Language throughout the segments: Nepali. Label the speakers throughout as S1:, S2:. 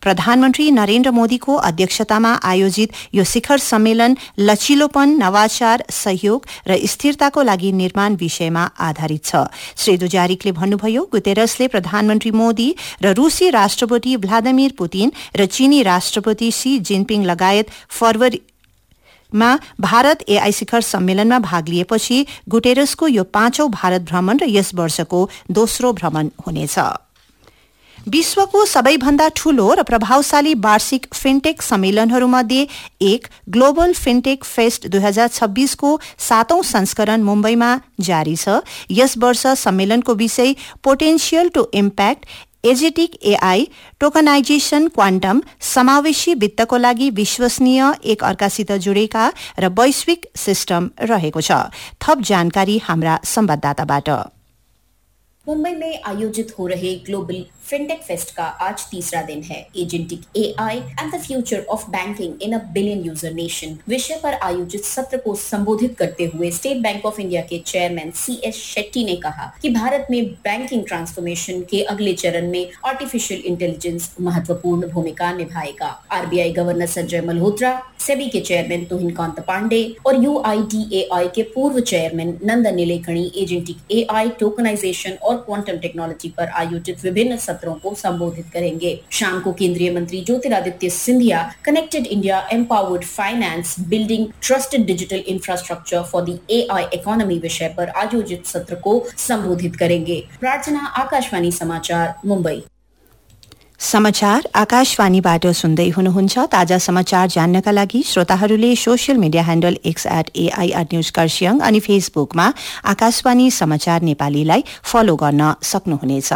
S1: प्रधानमन्त्री नरेन्द्र मोदीको अध्यक्षतामा आयोजित यो शिखर सम्मेलन लचिलोपन, नवाचार, सहयोग र स्थिरताको लागि निर्माण विषयमा आधारित छ। श्री दुजारिकले भन्नुभयो, गुतेरसले प्रधानमन्त्री मोदी र रूसी राष्ट्रपति भ्लादिमिर पुतिन र चीनी राष्ट्रपति शी जिनपिङ लगायत फरवरीमा भारत एआई शिखर सम्मेलनमा भाग लिएपछि गुटेरसको यो 5औं भारत भ्रमण र यस वर्षको दोस्रो भ्रमण हुनेछ। विश्वको सबैभन्दा ठूलो र प्रभावशाली वार्षिक फिनटेक सम्मेलनहरूमध्ये एक ग्लोबल फिनटेक फेस्ट 2026 को 7औं संस्करण मुम्बईमा जारी छ। यस वर्ष सम्मेलनको विषय potential to impact एजेटिक AI, tokenization, quantum, समावेशी वित्तको लागि विश्वसनीय, एक अर्कासित जोडेका र वैश्विक सिस्टम रहेको छ। थप जानकारी हाम्रा संवाददाताबाट।
S2: मुंबई में आयोजित हो रहे ग्लोबल फिनटेक फेस्ट का आज तीसरा दिन है। Agentic AI and the future of banking in a billion user nation विषय पर आयोजित सत्र को संबोधित करते हुए स्टेट बैंक ऑफ इंडिया के चेयरमैन CS शेट्टी ने कहा कि भारत में बैंकिंग ट्रांसफॉर्मेशन के अगले चरण में आर्टिफिशियल इंटेलिजेंस महत्वपूर्ण भूमिका निभाएगा। RBI गवर्नर संजय मल्होत्रा, सेबी के चेयरमैन तुहिन कांत पांडे और UIDAI के पूर्व chairman Nandan Nilekani agentic AI, tokenization और क्वांटम टेक्नोलॉजी पर आयोजित विभिन्न सत्रों को संबोधित करेंगे। शाम को केंद्रीय मंत्री Jyotiraditya Scindia connected India, empowered finance, building trusted digital infrastructure for the AI economy विषय पर आयोजित सत्र को संबोधित करेंगे। प्रार्थना, आकाशवाणी समाचार, मुंबई।
S1: समाचार आकाशवाणीबाट सुन्दै हुनुहुन्छ। ताजा समाचार जान्नका लागि श्रोताहरूले social media handle X @AIR News अनि फेसबुकमा आकाशवाणी समाचार नेपालीलाई फलो गर्न सक्नुहुनेछ।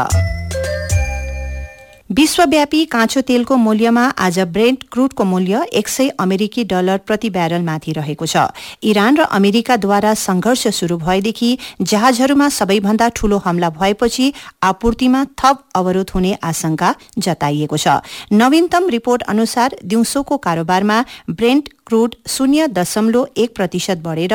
S1: विश्वव्यापी काँचो तेलको मूल्यमा आज ब्रेन्ट क्रूडको मूल्य $100 प्रति ब्यारलमाथि रहेको छ। इरान र अमेरिकाद्वारा संघर्ष शुरू भएदेखि जहाजहरूमा सबैभन्दा ठूलो हमला भएपछि आपूर्तिमा थप अवरोध हुने आशंका जताइएको छ। नवीनतम रिपोर्ट अनुसार दिउँसोको कारोबारमा ब्रेन्ट क्रूड 0.1% बढेर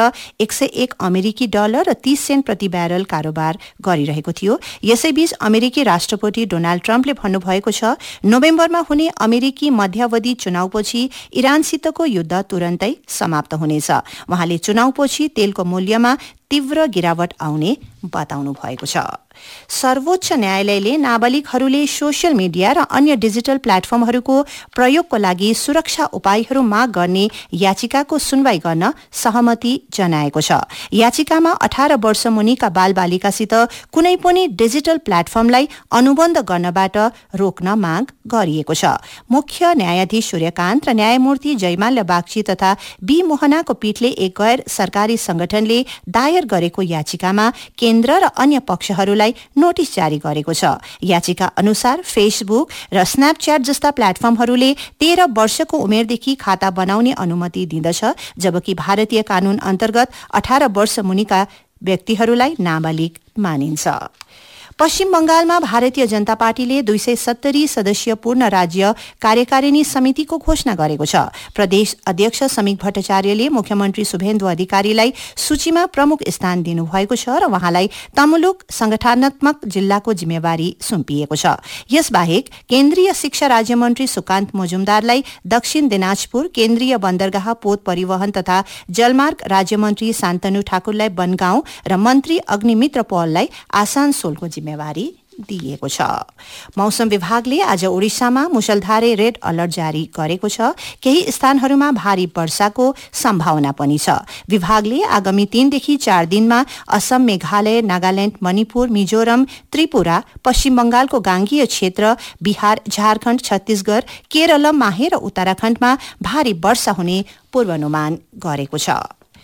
S1: $101 र 30 सेन्ट प्रति ब्यारल कारोबार गरिरहेको थियो। यसैबीच अमेरिकी राष्ट्रपति डोनाल्ड ट्रम्पले भन्नुभएको छ, नोभेम्बरमा हुने अमेरिकी मध्यावधि चुनावपछि इरानसितको युद्ध तुरन्तै समाप्त हुनेछ। उहाँले चुनावपछि तेलको मूल्यमा तीव्र गिरावट आउने बताउनु भएको छ। सर्वोच्च न्यायालयले नाबालिगहरूले सोशल मिडिया र अन्य डिजिटल प्लेटफर्महरूको प्रयोगको लागि सुरक्षा उपायहरू माग गर्ने याचिकाको सुनवाई गर्न सहमति जनाएको छ। याचिकामा 18 वर्ष मुनिका बालबालिकासित कुनै पनि डिजिटल प्लेटफर्मलाई अनुबन्ध गर्नबाट रोक्न माग गरिएको छ। मुख्य न्यायाधीश सूर्यकान्त र न्यायमूर्ति जयमाल्य बागची तथा बी मोहनाको पीठले एक गैर सरकारी संगठनले दायर गरेको याचिकामा केन्द्र र अन्य पक्षहरूलाई नोटिस जारी गरेको छ। याचिका अनुसार फेसबुक र स्न्यापच्याट जस्ता प्लेटफर्महरूले 13 वर्षको उमेरदेखि खाता बनाउने अनुमति दिँदछ, जबकि भारतीय कानून अन्तर्गत 18 वर्ष मुनिका व्यक्तिहरूलाई नाबालिग मानिन्छ। पश्चिम बंगालमा भारतीय जनता पार्टीले 270 सदस्यीय पूर्ण राज्य कार्यकारिणी समितिको घोषणा गरेको छ। प्रदेश अध्यक्ष समीक भट्टाचार्यले मुख्यमन्त्री शुभेन्दु अधिकारीलाई सूचीमा प्रमुख स्थान दिनुभएको छ र उहाँलाई तमुलुक संगठनात्मक जिल्लाको जिम्मेवारी सुम्पिएको छ। यसबाहेक केन्द्रीय शिक्षा राज्यमन्त्री सुकान्त मुजुमदारलाई दक्षिण दिनाजपुर, केन्द्रीय बन्दरगाह, पोत परिवहन तथा जलमार्ग राज्यमन्त्री शान्तनु ठाकुरलाई बनगाउँ र मन्त्री अग्निमित्र पौललाई आसानसोलको जिम्मेवारी दिएको छ। मौसम विभागले आज ओडिसामा मुसलधारे रेड अलर्ट जारी गरेको छ। केही स्थानहरूमा भारी वर्षाको सम्भावना पनि छ। विभागले आगामी 3 देखि 4 दिनमा असम, मेघालय, नागाल्याण्ड, मणिपुर, मिजोरम, त्रिपुरा, पश्चिम बंगालको गांगीय क्षेत्र, बिहार, झारखण्ड, छत्तीसगढ़, केरल, माहे र उत्तराखण्डमा भारी वर्षा हुने पूर्वानुमान गरेको छ।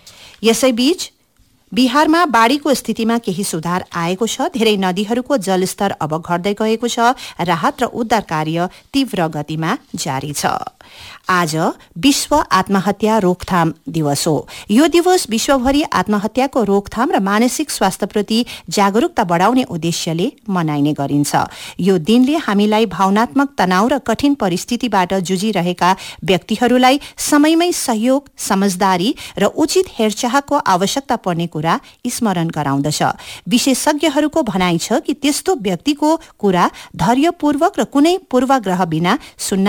S1: यसैबीच बिहारमा बाढ़ीको स्थितिमा केही सुधार आएको छ। धेरै नदीहरूको जलस्तर अब घट्दै गएको छ। राहत र उद्धार कार्य तीव्र गतिमा जारी छ। आज विश्व आत्महत्या रोकथाम दिवस हो। यो दिवस विश्वभरि आत्महत्याको रोकथाम र मानसिक स्वास्थ्यप्रति जागरूकता बढाउने उद्देश्यले मनाइने गरिन्छ। यो दिनले हामीलाई भावनात्मक तनाव र कठिन परिस्थितिबाट जुझिरहेका व्यक्तिहरूलाई समयमै सहयोग, समझदारी र उचित हेरचाहको आवश्यकता पर्ने कुरा स्मरण गराउँदछ। विशेषज्ञहरूको भनाइ छ कि त्यस्तो व्यक्तिको कुरा धैर्यपूर्वक र कुनै पूर्वाग्रह बिना सुन्न